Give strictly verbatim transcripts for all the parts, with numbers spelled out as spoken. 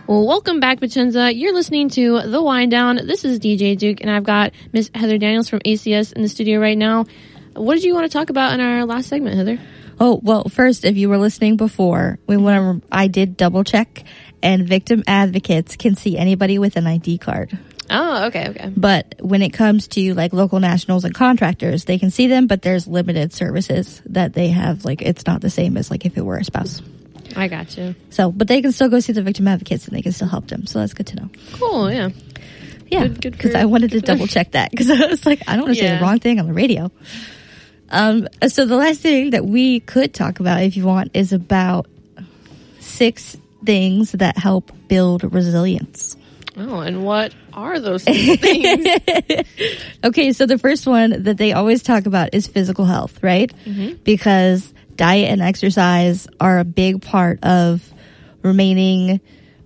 Well, welcome back, Vicenza. You're listening to The Wind Down. This is D J Duke, and I've got Miss Heather Daniels from A C S in the studio right now. What did you want to talk about in our last segment, Heather? Oh, well, first, if you were listening before, we want to, I did double check, and victim advocates can see anybody with an I D card. Oh, okay, okay. But when it comes to like local nationals and contractors, they can see them, but there's limited services that they have. Like, it's not the same as like if it were a spouse. I got you. So, but they can still go see the victim advocates and they can still help them. So that's good to know. Cool, yeah. Yeah, because I wanted to double check that because I was like, I don't want to yeah. say the wrong thing on the radio. Um, so the last thing that we could talk about, if you want, is about six things that help build resilience. Oh, and what are those things? Okay, so the first one that they always talk about is physical health, right? Mm-hmm. Because diet and exercise are a big part of remaining,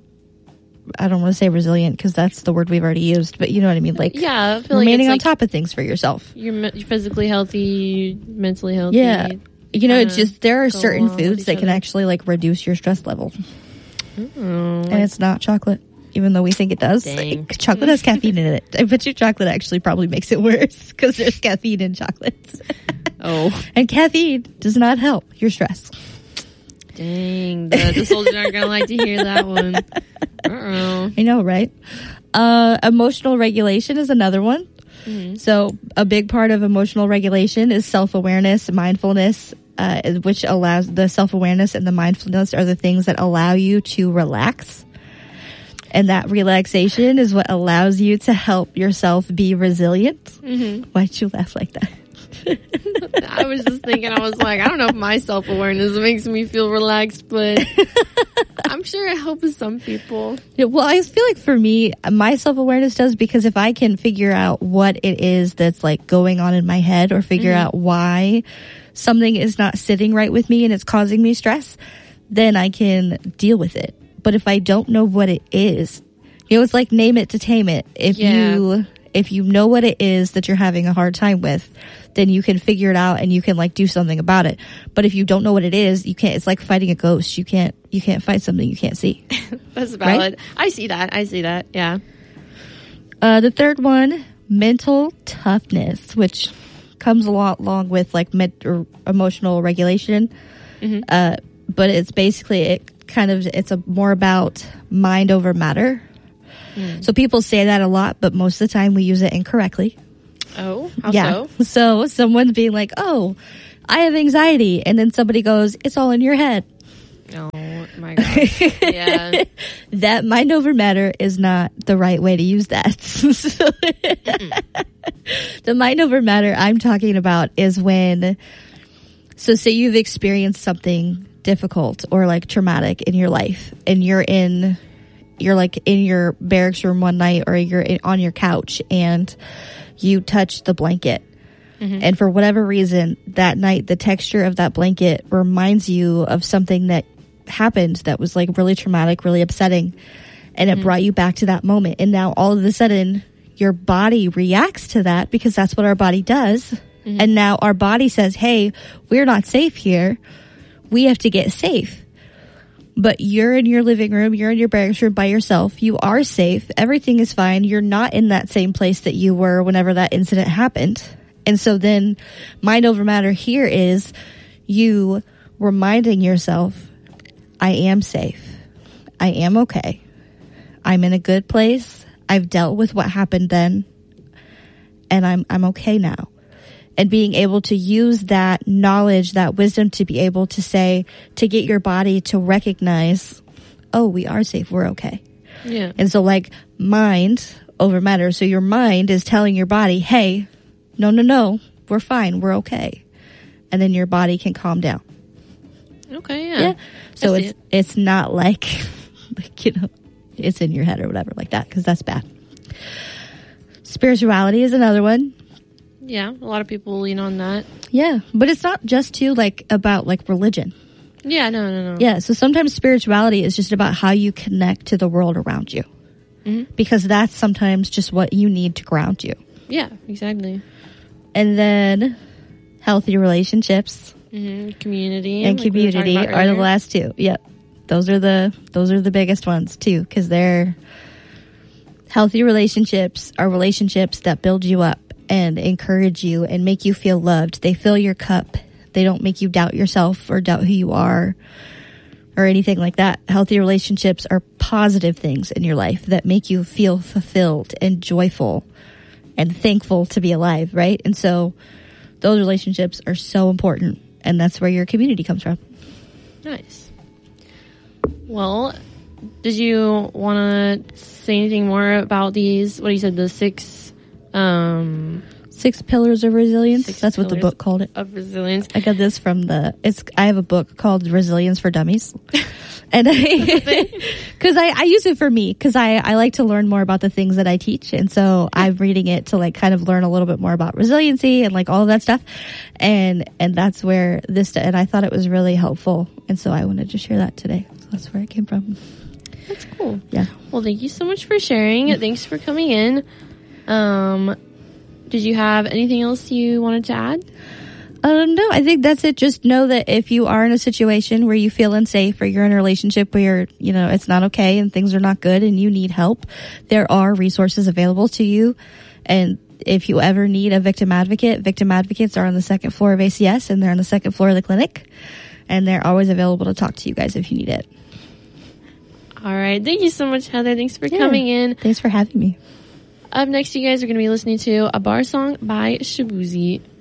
I don't want to say resilient because that's the word we've already used, but you know what I mean? Like, yeah, I feel remaining like on like top of things for yourself. You're, me- you're physically healthy, mentally healthy. Yeah. You know, it's just, there are certain along foods with that each can other. actually like reduce your stress level. Oh, And like- it's not chocolate, even though we think it does. Dang. Like, chocolate has caffeine in it. I bet you chocolate actually probably makes it worse because there's caffeine in chocolate. Oh. And caffeine does not help your stress. Dang, the, the soldiers aren't going to like to hear that one. Uh-oh. I know, right? Uh, emotional regulation is another one. Mm-hmm. So a big part of emotional regulation is self-awareness, mindfulness, uh, which allows the self-awareness and the mindfulness are the things that allow you to relax. And that relaxation is what allows you to help yourself be resilient. Mm-hmm. Why'd you laugh like that? I was just thinking, I was like, I don't know if my self-awareness makes me feel relaxed, but I'm sure it helps some people. Yeah, well, I feel like for me, my self-awareness does, because if I can figure out what it is that's like going on in my head, or figure Mm-hmm. out why something is not sitting right with me and it's causing me stress, then I can deal with it. But if I don't know what it is, you know, it's like name it to tame it. If Yeah. you if you know what it is that you're having a hard time with, then you can figure it out and you can like do something about it. But if you don't know what it is, you can't. It's like fighting a ghost. You can't. You can't fight something you can't see. That's valid. Right? I see that. I see that. Yeah. Uh, the third one, mental toughness, which comes a lot along with like med- or emotional regulation. Mm-hmm. Uh, but it's basically it kind of it's a more about mind over matter. Mm. So people say that a lot, but most of the time we use it incorrectly. Oh, how yeah. so? So someone's being like, "Oh, I have anxiety," and then somebody goes, "It's all in your head." Oh my gosh. Yeah. That mind over matter is not the right way to use that. So, the mind over matter I'm talking about is when, so say you've experienced something difficult or like traumatic in your life, and you're in, you're like in your barracks room one night, or you're in, on your couch, and you touch the blanket. Mm-hmm. And for whatever reason, that night, the texture of that blanket reminds you of something that happened that was like really traumatic, really upsetting. And it mm-hmm. brought you back to that moment. And now all of a sudden, your body reacts to that because that's what our body does. Mm-hmm. And now our body says, hey, we're not safe here. We have to get safe. But you're in your living room, you're in your barracks room by yourself. You are safe. Everything is fine. You're not in that same place that you were whenever that incident happened. And so then mind over matter here is you reminding yourself, I am safe. I am okay. I'm in a good place. I've dealt with what happened then, and I'm I'm okay now. And being able to use that knowledge, that wisdom, to be able to say, to get your body to recognize, oh, we are safe, we're okay. Yeah. And so like mind over matter. So your mind is telling your body, hey, no, no, no, we're fine, we're okay. And then your body can calm down. Okay, yeah. Yeah. So it's it. it's not like, like, you know, it's in your head or whatever like that, because that's bad. Spirituality is another one. Yeah, a lot of people lean on that. Yeah, but it's not just too like about like religion. Yeah, no, no, no. Yeah, so sometimes spirituality is just about how you connect to the world around you. Mm-hmm. Because that's sometimes just what you need to ground you. Yeah, exactly. And then healthy relationships. Mm-hmm. Community. And like community we are the last two. Yep. those are the those are the biggest ones too, because they're healthy relationships are relationships that build you up and encourage you and make you feel loved. They fill your cup. They don't make you doubt yourself or doubt who you are or anything like that. Healthy relationships are positive things in your life that make you feel fulfilled and joyful and thankful to be alive, right? And so those relationships are so important, and that's where your community comes from. Nice. Well, did you want to say anything more about these? What you said, the six, um, six pillars of resilience. Six That's what the book called it. Of resilience. I got this from the. It's. I have a book called Resilience for Dummies, and I because I, I use it for me because I I like to learn more about the things that I teach, and so I'm reading it to like kind of learn a little bit more about resiliency and like all of that stuff, and and that's where this and I thought it was really helpful, and so I wanted to share that today. So that's where it came from. That's cool. Yeah. Well, thank you so much for sharing. Thanks for coming in. Um, did you have anything else you wanted to add? Um, no, I think that's it. Just know that if you are in a situation where you feel unsafe or you're in a relationship where you're, you know, it's not okay and things are not good and you need help, there are resources available to you. And if you ever need a victim advocate, victim advocates are on the second floor of A C S and they're on the second floor of the clinic. And they're always available to talk to you guys if you need it. All right. Thank you so much, Heather. Thanks for yeah. coming in. Thanks for having me. Up next, you guys are going to be listening to a bar song by Shabuzi.